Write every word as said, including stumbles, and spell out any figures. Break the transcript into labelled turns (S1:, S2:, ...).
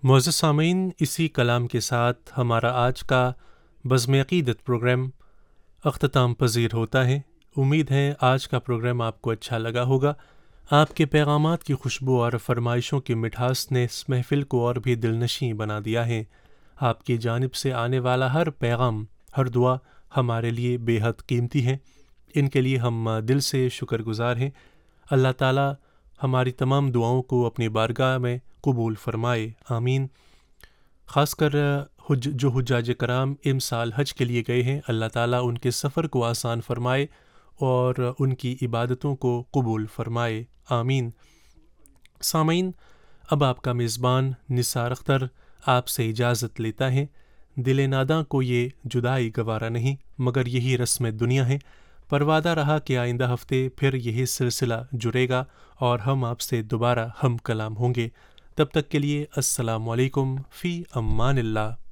S1: معزز سامعین، اسی کلام کے ساتھ ہمارا آج کا بزم عقیدت پروگرام اختتام پذیر ہوتا ہے۔ امید ہے آج کا پروگرام آپ کو اچھا لگا ہوگا۔ آپ کے پیغامات کی خوشبو اور فرمائشوں کی مٹھاس نے اس محفل کو اور بھی دلنشیں بنا دیا ہے۔ آپ کی جانب سے آنے والا ہر پیغام، ہر دعا ہمارے لیے بے حد قیمتی ہے۔ ان کے لیے ہم دل سے شکر گزار ہیں۔ اللہ تعالیٰ ہماری تمام دعاؤں کو اپنی بارگاہ میں قبول فرمائے، آمین۔ خاص کر حج جو حجاج کرام ام سال حج کے لیے گئے ہیں، اللہ تعالیٰ ان کے سفر کو آسان فرمائے اور ان کی عبادتوں کو قبول فرمائے، آمین۔ سامعین، اب آپ کا میزبان نثار اختر آپ سے اجازت لیتا ہے۔ دل ناداں کو یہ جدائی گوارا نہیں، مگر یہی رسم دنیا ہے۔ پر وعدہ رہا کہ آئندہ ہفتے پھر یہی سلسلہ جڑے گا اور ہم آپ سے دوبارہ ہم کلام ہوں گے۔ تب تک کے لیے السلام علیکم، فی امان اللہ۔